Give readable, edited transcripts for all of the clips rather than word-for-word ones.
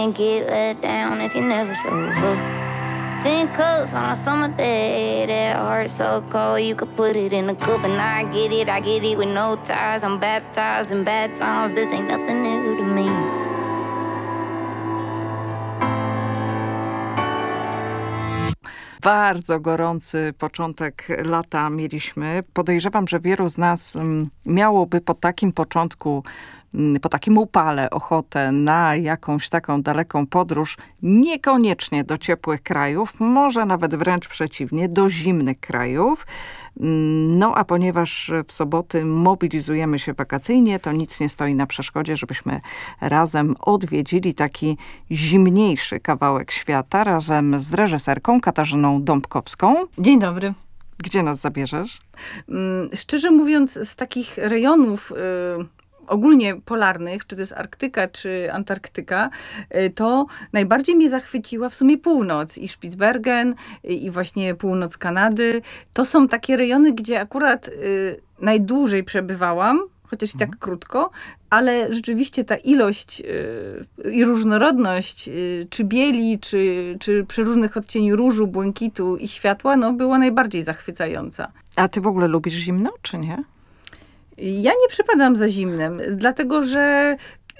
And get let down if you never show up. 10 cups on a summer day, that heart so cold you could put it in a cup. And I get it with no ties. I'm baptized in bad times, this ain't nothing new to me. Bardzo gorący początek lata mieliśmy. Podejrzewam, że wielu z nas miałoby po takim początku, po takim upale ochotę na jakąś taką daleką podróż, niekoniecznie do ciepłych krajów, może nawet wręcz przeciwnie, do zimnych krajów. No a ponieważ w soboty mobilizujemy się wakacyjnie, to nic nie stoi na przeszkodzie, żebyśmy razem odwiedzili taki zimniejszy kawałek świata razem z reżyserką Katarzyną Dąbkowską. Dzień dobry. Gdzie nas zabierzesz? Szczerze mówiąc, z takich rejonów ogólnie polarnych, czy to jest Arktyka, czy Antarktyka, to najbardziej mnie zachwyciła w sumie północ i Spitsbergen, i właśnie północ Kanady. To są takie rejony, gdzie akurat najdłużej przebywałam, chociaż i tak krótko, ale rzeczywiście ta ilość i różnorodność czy bieli, czy przeróżnych odcieni różu, błękitu i światła, no była najbardziej zachwycająca. A ty w ogóle lubisz zimno, czy nie? Ja nie przepadam za zimnem, dlatego że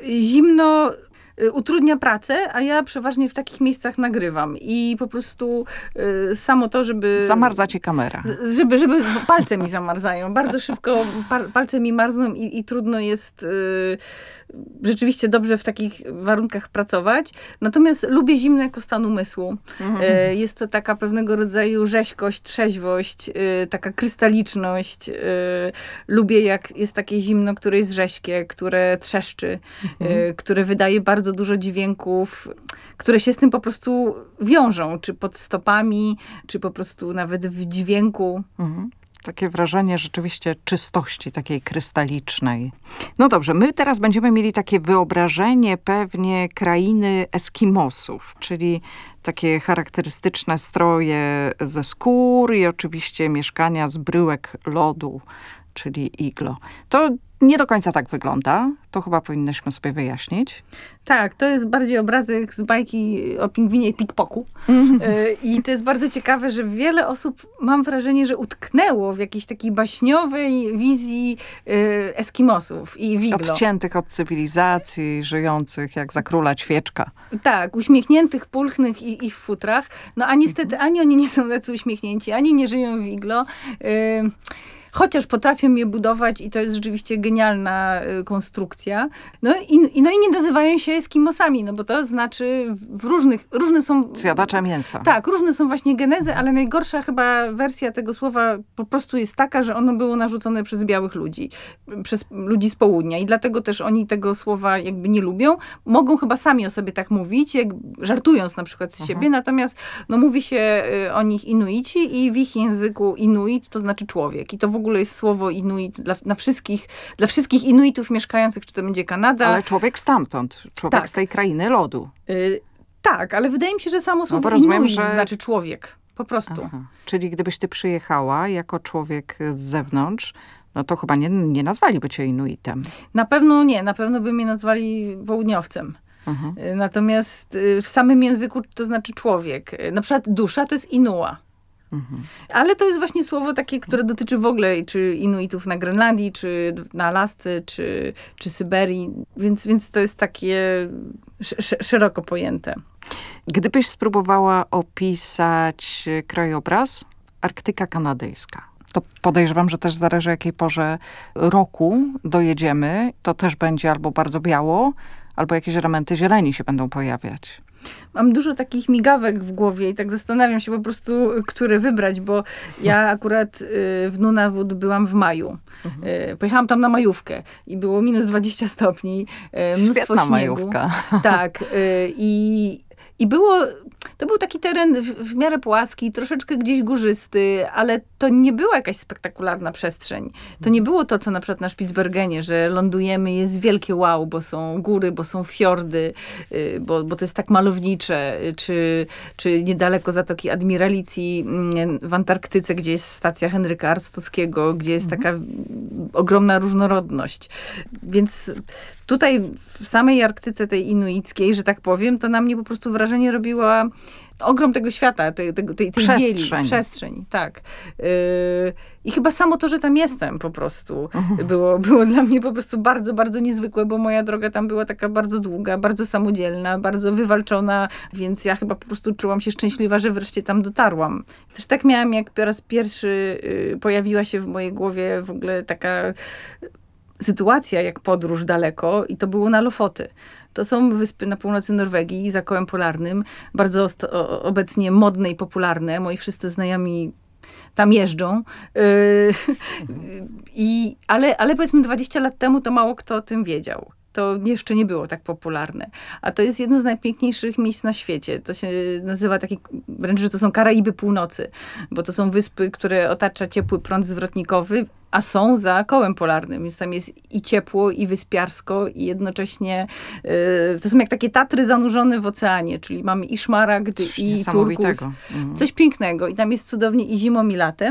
zimno utrudnia pracę, a ja przeważnie w takich miejscach nagrywam. I po prostu samo to, żeby... Zamarza cię kamera. Żeby palce mi zamarzają. Bardzo szybko palce mi marzną i trudno jest rzeczywiście dobrze w takich warunkach pracować. Natomiast lubię zimno jako stan umysłu. Jest to taka pewnego rodzaju rzeźkość, trzeźwość, taka krystaliczność. Lubię, jak jest takie zimno, które jest rześkie, które trzeszczy, które wydaje bardzo dużo dźwięków, które się z tym po prostu wiążą, czy pod stopami, czy po prostu nawet w dźwięku. Takie wrażenie rzeczywiście czystości, takiej krystalicznej. No dobrze, my teraz będziemy mieli takie wyobrażenie pewnie krainy Eskimosów, czyli takie charakterystyczne stroje ze skór i oczywiście mieszkania z bryłek lodu, czyli iglo. To nie do końca tak wygląda. To chyba powinnyśmy sobie wyjaśnić. Tak, to jest bardziej obrazek z bajki o pingwinie Pikpoku. I to jest bardzo ciekawe, że wiele osób, mam wrażenie, że utknęło w jakiejś takiej baśniowej wizji Eskimosów i w iglo. Odciętych od cywilizacji, żyjących jak za króla ćwieczka. Tak, uśmiechniętych, pulchnych i w futrach. No a niestety ani oni nie są tacy uśmiechnięci, ani nie żyją w iglo. Chociaż potrafią je budować i to jest rzeczywiście genialna konstrukcja. No i nie nazywają się Eskimosami, no bo to znaczy różne są... Zjadacze mięsa. Tak, różne są właśnie genezy, ale najgorsza chyba wersja tego słowa po prostu jest taka, że ono było narzucone przez białych ludzi, przez ludzi z południa i dlatego też oni tego słowa jakby nie lubią. Mogą chyba sami o sobie tak mówić, żartując na przykład z siebie, natomiast no, mówi się o nich Inuici i w ich języku Inuit to znaczy człowiek. I to w ogóle jest słowo Inuit dla wszystkich Inuitów mieszkających, czy to będzie Kanada. Ale człowiek stamtąd, człowiek z tej krainy lodu. Tak, ale wydaje mi się, że samo słowo Inuit znaczy człowiek. Po prostu. Aha. Czyli gdybyś ty przyjechała jako człowiek z zewnątrz, no to chyba nie nazwaliby cię Inuitem. Na pewno nie. Na pewno by mnie nazwali południowcem. Natomiast w samym języku to znaczy człowiek. Na przykład dusza to jest Inua. Ale to jest właśnie słowo takie, które dotyczy w ogóle czy Inuitów na Grenlandii, czy na Alasce, czy Syberii. Więc to jest takie szeroko pojęte. Gdybyś spróbowała opisać krajobraz, Arktyka kanadyjska, to podejrzewam, że też zależy, jakiej porze roku dojedziemy. To też będzie albo bardzo biało, albo jakieś elementy zieleni się będą pojawiać. Mam dużo takich migawek w głowie i tak zastanawiam się po prostu, które wybrać, bo ja akurat w Nunavut byłam w maju. Pojechałam tam na majówkę i było minus 20 stopni, mnóstwo Świetna śniegu. majówka. Tak. I I to był taki teren w miarę płaski, troszeczkę gdzieś górzysty, ale to nie była jakaś spektakularna przestrzeń. To nie było to, co na przykład na Spitsbergenie, że lądujemy, jest wielkie wow, bo są góry, bo są fiordy, bo to jest tak malownicze, czy niedaleko Zatoki Admiralicji w Antarktyce, gdzie jest stacja Henryka Arstowskiego, gdzie jest taka ogromna różnorodność. Więc tutaj w samej Arktyce tej inuickiej, że tak powiem, to na mnie po prostu wrażenie robiła ogrom tego świata, tej bieli, przestrzeń, tak. I chyba samo to, że tam jestem po prostu, było dla mnie po prostu bardzo, bardzo niezwykłe, bo moja droga tam była taka bardzo długa, bardzo samodzielna, bardzo wywalczona, więc ja chyba po prostu czułam się szczęśliwa, że wreszcie tam dotarłam. Też tak miałam, jak po raz pierwszy pojawiła się w mojej głowie w ogóle taka sytuacja jak podróż daleko i to było na Lofoty. To są wyspy na północy Norwegii, za kołem polarnym, bardzo obecnie modne i popularne. Moi wszyscy znajomi tam jeżdżą. Ale powiedzmy 20 lat temu to mało kto o tym wiedział. To jeszcze nie było tak popularne. A to jest jedno z najpiękniejszych miejsc na świecie. To się nazywa wręcz, że to są Karaiby Północy, bo to są wyspy, które otacza ciepły prąd zwrotnikowy, a są za kołem polarnym, więc tam jest i ciepło, i wyspiarsko, i jednocześnie to są jak takie Tatry zanurzone w oceanie, czyli mamy i szmaragd, i turkus. Coś pięknego. I tam jest cudownie i zimą, i latem.